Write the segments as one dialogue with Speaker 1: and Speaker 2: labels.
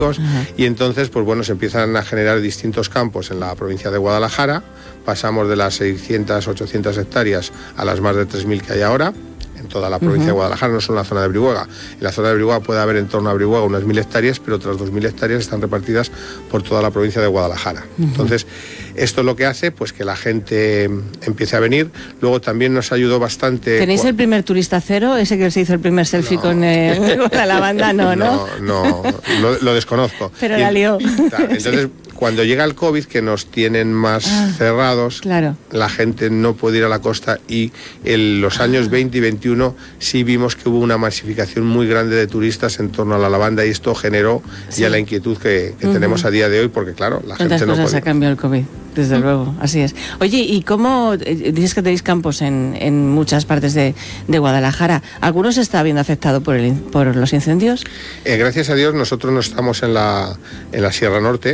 Speaker 1: y entonces pues bueno, se empiezan a generar distintos campos en la provincia de Guadalajara. Pasamos de las 600, 800 hectáreas a las más de 3.000 que hay ahora en toda la provincia de Guadalajara, no solo en la zona de Brihuega. En la zona de Brihuega puede haber en torno a Brihuega unas 1.000 hectáreas, pero otras 2.000 hectáreas están repartidas por toda la provincia de Guadalajara. Entonces, esto es lo que hace pues que la gente empiece a venir. Luego también nos ayudó bastante...
Speaker 2: ¿Tenéis el primer turista cero? ¿Ese que se hizo el primer selfie con la lavanda? No,
Speaker 1: lo desconozco.
Speaker 2: Pero la lió.
Speaker 1: Entonces... Cuando llega el COVID, que nos tienen más cerrados,
Speaker 2: claro,
Speaker 1: la gente no puede ir a la costa, y en los años 20 y 21 sí vimos que hubo una masificación muy grande de turistas en torno a la lavanda, y esto generó ya la inquietud que tenemos a día de hoy, porque claro, la gente no puede.
Speaker 2: ¿Cuántas cosas ha cambiado el COVID? Desde luego, así es. Oye, ¿y cómo dices que tenéis campos en muchas partes de Guadalajara? ¿Algunos se está viendo afectado por los incendios?
Speaker 1: Gracias a Dios nosotros no estamos en la Sierra Norte.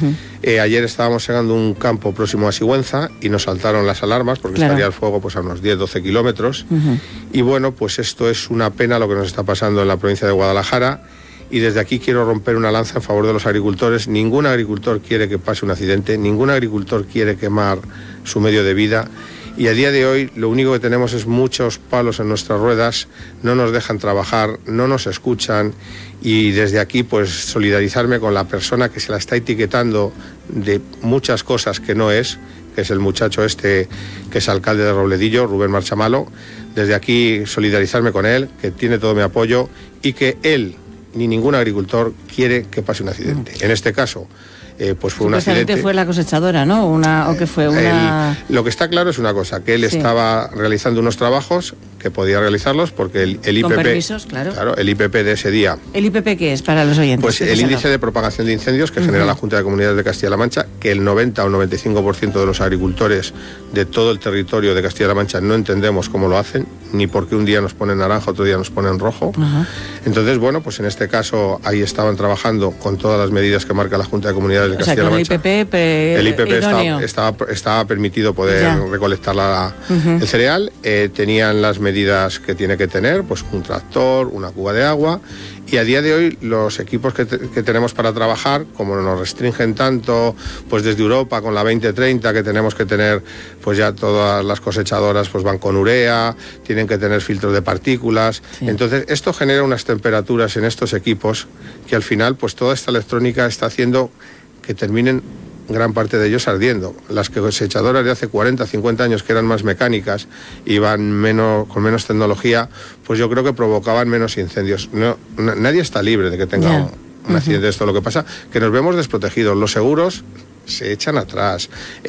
Speaker 1: Ayer estábamos llegando a un campo próximo a Sigüenza y nos saltaron las alarmas porque estaría el fuego pues a unos 10-12 kilómetros. Y bueno, pues esto es una pena lo que nos está pasando en la provincia de Guadalajara. Y desde aquí quiero romper una lanza en favor de los agricultores. Ningún agricultor quiere que pase un accidente, ningún agricultor quiere quemar su medio de vida. Y a día de hoy lo único que tenemos es muchos palos en nuestras ruedas, no nos dejan trabajar, no nos escuchan, y desde aquí pues solidarizarme con la persona que se la está etiquetando de muchas cosas que no es, que es el muchacho este que es alcalde de Robledillo, Rubén Marchamalo. Desde aquí solidarizarme con él, que tiene todo mi apoyo, y que él ni ningún agricultor quiere que pase un accidente. En este caso, pues fue un accidente.
Speaker 2: Fue la cosechadora, ¿no? ¿O qué fue?
Speaker 1: Lo que está claro es una cosa, que él estaba realizando unos trabajos que podía realizarlos porque el IPP...
Speaker 2: Con permisos, claro.
Speaker 1: El IPP de ese día...
Speaker 2: ¿El IPP qué es para los oyentes?
Speaker 1: Pues el índice de propagación de incendios que genera la Junta de Comunidades de Castilla-La Mancha, que el 90 o 95% de los agricultores de todo el territorio de Castilla-La Mancha no entendemos cómo lo hacen, ni por qué un día nos ponen naranja, otro día nos ponen rojo. Entonces, bueno, pues en este caso ahí estaban trabajando con todas las medidas que marca la Junta de Comunidades de Castilla-La Mancha.
Speaker 2: El IPP
Speaker 1: estaba permitido poder recolectar el cereal. Tenían las medidas que tiene que tener, pues un tractor, una cuba de agua, y a día de hoy los equipos que tenemos para trabajar, como nos restringen tanto, pues desde Europa con la 2030 que tenemos que tener, pues ya todas las cosechadoras pues van con urea, tienen que tener filtros de partículas, entonces esto genera unas temperaturas en estos equipos que al final pues toda esta electrónica está haciendo que terminen gran parte de ellos ardiendo. Las cosechadoras de hace 40, 50 años, que eran más mecánicas, iban con menos tecnología, pues yo creo que provocaban menos incendios. Nadie está libre de que tenga un accidente de esto. Lo que pasa que nos vemos desprotegidos. Los seguros se echan atrás.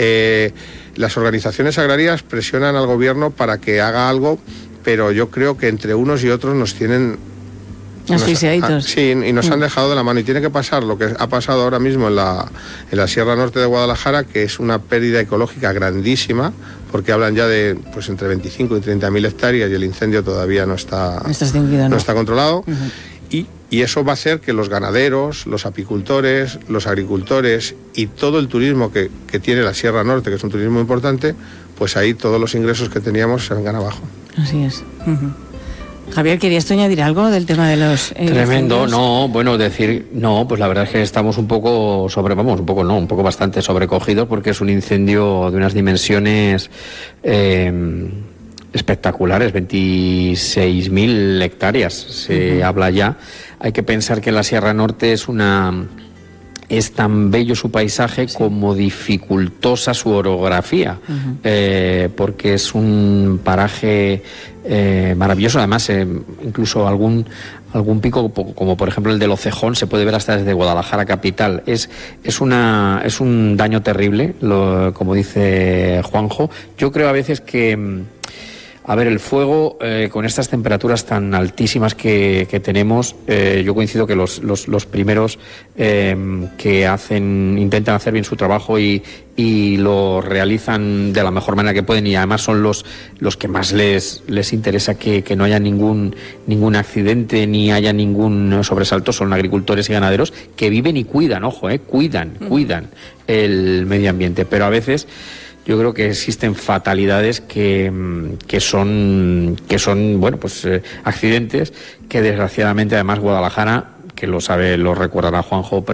Speaker 1: Las organizaciones agrarias presionan al gobierno para que haga algo, pero yo creo que entre unos y otros nos tienen...
Speaker 2: asfixiaditos.
Speaker 1: Sí, y nos han dejado de la mano, y tiene que pasar lo que ha pasado ahora mismo en la Sierra Norte de Guadalajara, que es una pérdida ecológica grandísima, porque hablan ya de pues entre 25 y 30.000 hectáreas y el incendio todavía no está controlado. Y eso va a hacer que los ganaderos, los apicultores, los agricultores y todo el turismo que tiene la Sierra Norte, que es un turismo importante, pues ahí todos los ingresos que teníamos se vengan abajo.
Speaker 2: Así es. Javier, ¿querías añadir algo del tema de los
Speaker 3: Tremendo, pues la verdad es que estamos un poco bastante sobrecogidos, porque es un incendio de unas dimensiones espectaculares, 26.000 hectáreas se habla ya. Hay que pensar que la Sierra Norte es tan bello su paisaje como dificultosa su orografía, porque es un paraje maravilloso. Además, incluso algún pico, como por ejemplo el del Ocejón, se puede ver hasta desde Guadalajara capital. Es un daño terrible, como dice Juanjo. Yo creo a veces que... el fuego, con estas temperaturas tan altísimas que tenemos, yo coincido que los primeros que intentan hacer bien su trabajo y lo realizan de la mejor manera que pueden, y además son los que más les interesa que no haya ningún accidente ni haya ningún sobresalto, son agricultores y ganaderos que viven y cuidan, cuidan el medio ambiente. Pero a veces yo creo que existen fatalidades que son accidentes que desgraciadamente, además, Guadalajara que lo sabe, lo recordará Juanjo